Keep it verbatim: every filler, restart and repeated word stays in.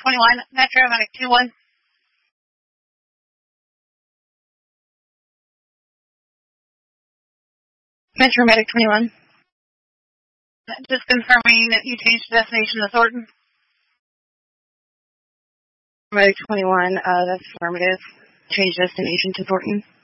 twenty-one, Metro Medic twenty-one. Metro Medic twenty-one. Just confirming that you changed the destination to Thornton. Medic twenty-one, uh, that's affirmative. Change destination to Thornton.